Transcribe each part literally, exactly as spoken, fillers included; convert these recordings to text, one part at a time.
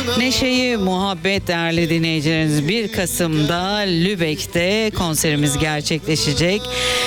Neşeyi muhabbet değerli dinleyicilerimiz, bir Kasım'da Lübeck'te konserimiz gerçekleşecek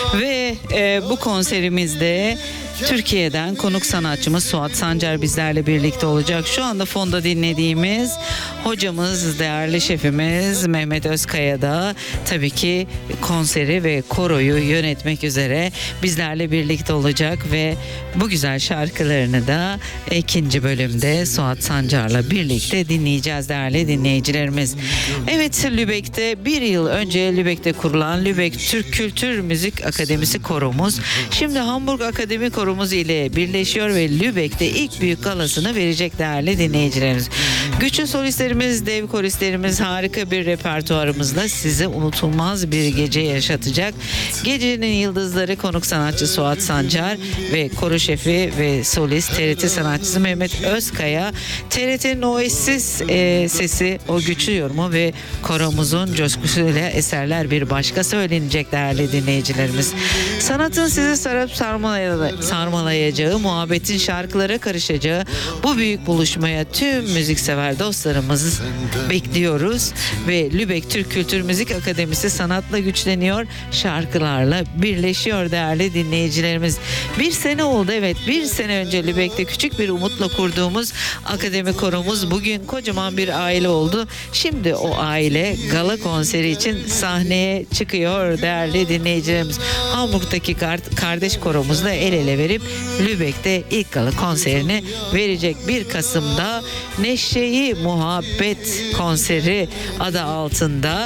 ve e, bu konserimizde Türkiye'den konuk sanatçımız Suat Sancar bizlerle birlikte olacak. Şu anda fonda dinlediğimiz hocamız, değerli şefimiz Mehmet Özkaya da tabii ki konseri ve koroyu yönetmek üzere bizlerle birlikte olacak ve bu güzel şarkılarını da ikinci bölümde Suat Sancar'la birlikte dinleyeceğiz değerli dinleyicilerimiz. Evet, Lübeck'te bir yıl önce Lübeck'te kurulan Lübeck Türk Kültür Müzik Akademisi koromuz şimdi Hamburg Akademi koromuz ile birleşiyor ve Lübeck'te ilk büyük galasını verecek değerli dinleyicilerimiz. Güçlü solistlerimiz, dev koristlerimiz harika bir repertuarımızla size unutulmaz bir gece yaşatacak. Gecenin yıldızları konuk sanatçı Suat Sancar ve koro şefi ve solist T R T sanatçısı Mehmet Özkaya. T R T'nin o eşsiz e, sesi, o güçlü yorumu ve koromuzun coşkusuyla eserler bir başka söylenecek değerli dinleyicilerimiz. Sanatın sizi sarıp sarmalayacağı, sarmalayacağı, muhabbetin şarkılara karışacağı bu büyük buluşmaya tüm müziksever dostlarımızı bekliyoruz ve Lübeck Türk Kültür Müzik Akademisi sanatla güçleniyor, şarkılarla birleşiyor değerli dinleyicilerimiz. Bir sene oldu, evet, bir sene önce Lübeck'te küçük bir umutla kurduğumuz akademi koromuz bugün kocaman bir aile oldu. Şimdi o aile gala konseri için sahneye çıkıyor değerli dinleyicilerimiz. Hamburg'daki kardeş koromuzla el ele verip Lübeck'te ilk gala konserini verecek. bir Kasım'da Neşeyi Muhabbet konseri adı altında.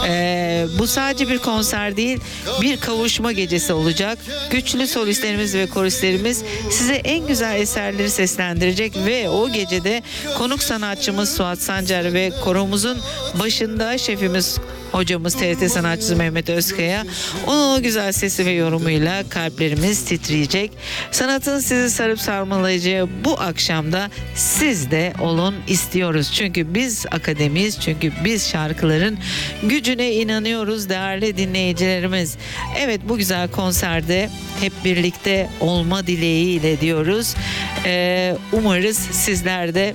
Ee, bu sadece bir konser değil, bir kavuşma gecesi olacak. Güçlü solistlerimiz ve koristlerimiz size en güzel eserleri seslendirecek ve o gecede konuk sanatçımız Suat Sancar ve koromuzun başında şefimiz, hocamız T R T sanatçısı Mehmet Özkaya, onun o güzel sesi ve yorumuyla kalplerimiz titreyecek. Sanatın sizi sarıp sarmalayacağı bu akşamda siz de olun istiyoruz. Çünkü biz akademiyiz, çünkü biz şarkıların gücüne inanıyoruz değerli dinleyicilerimiz. Evet, bu güzel konserde hep birlikte olma dileğiyle diyoruz. Ee, umarız sizler de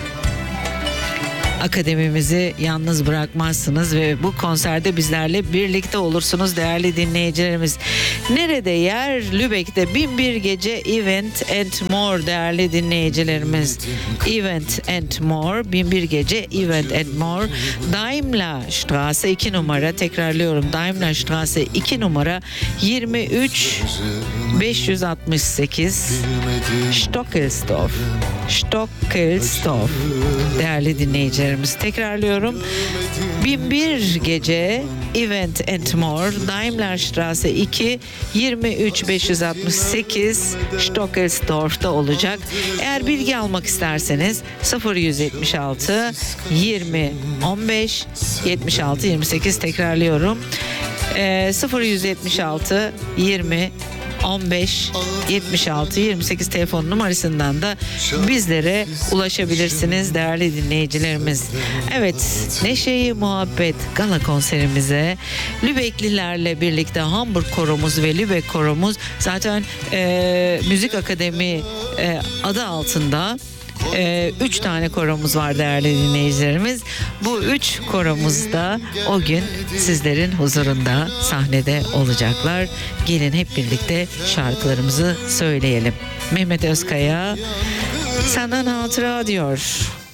akademimizi yalnız bırakmazsınız ve bu konserde bizlerle birlikte olursunuz değerli dinleyicilerimiz. Nerede yer? Lübeck'te bin bir gece Event and More değerli dinleyicilerimiz. Event and More, bin bir gece Event and More, Daimlerstraße iki numara, tekrarlıyorum, Daimlerstraße iki numara, yirmi üç beş yüz altmış sekiz Stockelsdorf. Stockelsdorf değerli dinleyicilerimiz. Tekrarlıyorum. bin bir gece Event and More, Daimlerstraße iki, yirmi üç beş yüz altmış sekiz Stockelsdorf'ta olacak. Eğer bilgi almak isterseniz sıfır yüz yetmiş altı yirmi on beş yetmiş altı yirmi sekiz, tekrarlıyorum. E, sıfır yüz yetmiş altı yirmi on beş yetmiş altı yirmi sekiz telefon numarasından da bizlere ulaşabilirsiniz değerli dinleyicilerimiz. Evet, Neşeyi Muhabbet gala konserimize Lübecklilerle birlikte Hamburg koromuz ve Lübeck koromuz zaten e, Müzik Akademi e, adı altında Ee, üç tane koromuz var değerli dinleyicilerimiz. Bu üç koromuz da o gün sizlerin huzurunda sahnede olacaklar. Gelin hep birlikte şarkılarımızı söyleyelim. Mehmet Özkaya senden hatıra diyor.